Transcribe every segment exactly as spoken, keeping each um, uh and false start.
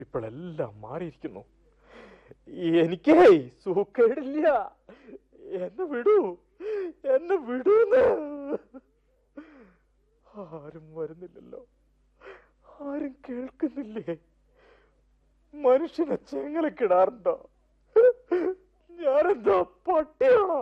ഇപ്പോഴെല്ലാം മാറിയിരിക്കുന്നു. എനിക്കേ സൂക്കേടില്ല. എന്നെ വിടൂ, എന്നെ വിടൂന്ന്. ആരും വരുന്നില്ലല്ലോ, ആരും കേൾക്കുന്നില്ലേ? മനുഷ്യനെ ചെങ്ങലക്കിടാറുണ്ടോ? ഞാനെന്താ പട്ടിയാണോ?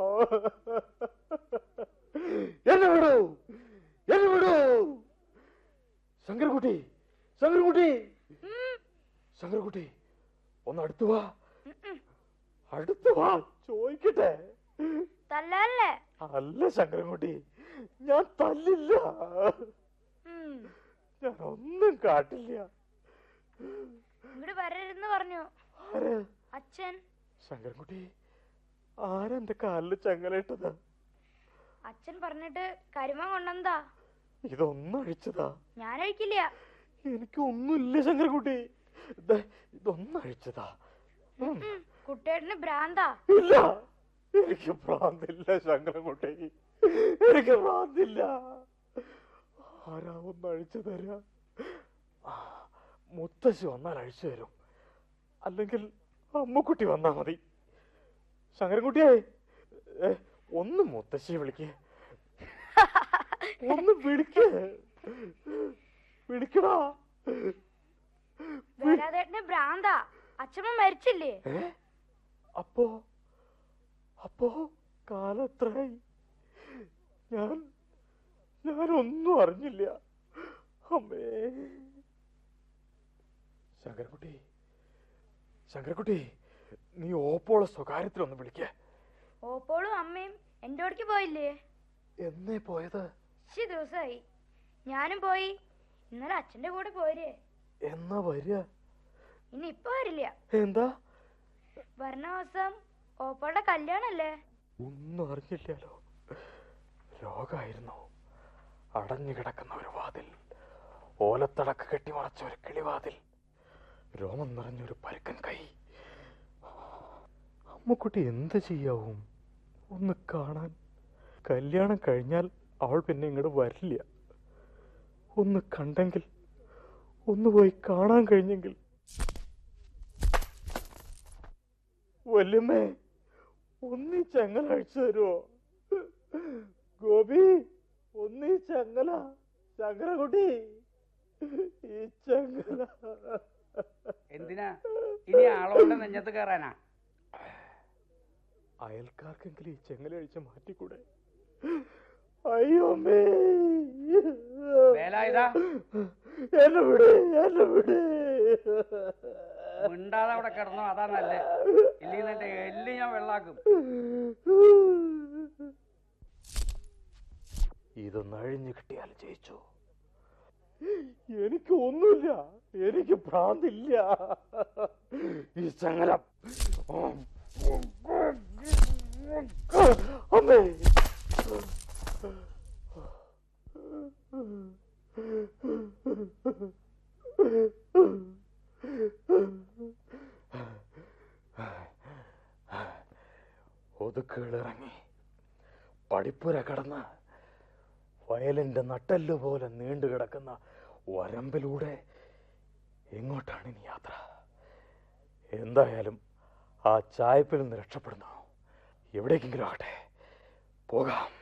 എന്നെ വിടൂ, എന്നെ വിടൂ. ശങ്കരകുട്ടി, ശങ്കരകുട്ടി, ശങ്കരകുട്ടി, ഒന്ന് അടുത്തു വാ, അടുത്തു വാ, ചോദിക്കട്ടെ. തല്ലല്ലേ? അല്ല ശങ്കരൻകുട്ടി, ഞാൻ തല്ലില്ല, ഞാൻ ഒന്നും കാട്ടില്ല. ഇവിടെ വരരുന്ന് പറഞ്ഞു അച്ഛൻ. ശങ്കരൻകുട്ടി, ആരെന്റെ കാലില് ചങ്ങലയിട്ടതാ? അച്ഛൻ പറഞ്ഞിട്ട് കരിമ കൊണ്ടെന്താ? ഇതൊന്നും അഴിച്ചതാ. ഞാൻ അഴിക്കില്ല. എനിക്കൊന്നുമില്ല ശങ്കരൻകുട്ടി, ഇതൊന്നും അഴിച്ചതാ. കുട്ടേട്ടന് ഭ്രാന്താ? ഇല്ല, എനിക്ക് ഭ്രാന്തില്ല ശങ്കരൻകുട്ടി, എനിക്ക് ഭ്രാന്തില്ല. ആരാ ഒന്ന് അഴിച്ചു തരാ? മുത്തശ്ശി വന്നാൽ അഴിച്ചു തരും, അല്ലെങ്കിൽ അമ്മുക്കുട്ടി വന്നാ മതി. ശങ്കരൻകുട്ടിയെ, ഒന്ന് മുത്തശ്ശിയെ വിളിക്കേ, ഒന്ന് വിളിക്കേ, വിളിക്കടാ. വേലാതേട്ടന് ഭ്രാന്താ, അച്ഛമ്മ മരിച്ചില്ലേ? അപ്പോ അപ്പോ കാലം എത്രയായി? ഞാൻ ഞാനൊന്നും അറിഞ്ഞില്ല. അമ്മേ. ശങ്കരൻകുട്ടി, ശങ്കരൻകുട്ടി, നീ ഓപ്പോളെ സ്വകാര്യത്തിലൊന്ന് വിളിക്ക. ഓപ്പോളും അമ്മയും എന്റെ ഓടിക്ക് പോയില്ലേ? എന്നേ പോയത്? ശി ദിവസമായി. ഞാനും പോയി. ഇന്നലെ അച്ഛന്റെ കൂടെ പോരേ. എന്നാ വരിക? ഇനി ഇപ്പൊ വരില്ല. എന്താ? വരണ ദിവസം ഓപ്പോളുടെ കല്യാണല്ലേ? ഒന്നും അറിഞ്ഞില്ലല്ലോ. രോഗായിരുന്നു. അടഞ്ഞു കിടക്കുന്ന ഒരു വാതിൽ, ഓലത്തടക്ക് കെട്ടിമറച്ച ഒരു കിളിവാതിൽ, രോമം നിറഞ്ഞൊരു പരുക്കൻ കൈ. അമ്മുക്കുട്ടി എന്ത് ചെയ്യാവും? ഒന്ന് കാണാൻ. കല്യാണം കഴിഞ്ഞാൽ അവൾ പിന്നെ ഇങ്ങോട്ട് വരില്ല. ഒന്ന് കണ്ടെങ്കിൽ, ഒന്ന് പോയി കാണാൻ കഴിഞ്ഞെങ്കിൽ. വല്യമ്മേ, ഒന്നീ ചങ്ങല അഴിച്ചു തരുമോ? ഗോപി, ഒന്നീ ചങ്ങല. ശങ്കരൻകുട്ടി, ഈ ചങ്ങല. എന്തിനാ ഇനി ആളോടെ നെഞ്ഞത്ത് കയറാനാ? അയൽക്കാർക്കെങ്കിലും ഈ ചെങ്ങല അഴിച്ച് മാറ്റിക്കൂടെ? അയ്യോമ്മേ, വേലായുധാ, എന്നെ വിട്, എന്നെ വിട്. മിണ്ടാതെ അവിടെ കിടന്നോ, അതാ നല്ലേ. ഇല്ലെങ്കിൽ എന്റെ എല്ല് ഞാൻ വെള്ളാക്കും. ഇതൊന്ന് അഴിഞ്ഞു കിട്ടിയാൽ ജയിച്ചു. എനിക്ക് ഒന്നുമില്ല, എനിക്ക് ഭ്രാന്തില്ല. ഈ ചങ്ങലം അമ്മേ. ഒതുക്കുകളിറങ്ങി പടിപ്പുര കടന്ന് വയലിന്റെ നട്ടെല്ല് പോലെ നീണ്ടു കിടക്കുന്ന വരമ്പിലൂടെ എങ്ങോട്ടാണ് ഇനി യാത്ര? എന്തായാലും ആ ചായപ്പിൽ നിന്ന് രക്ഷപ്പെടുന്നു. എവിടേക്കെങ്കിലും ആകട്ടെ, പോകാം.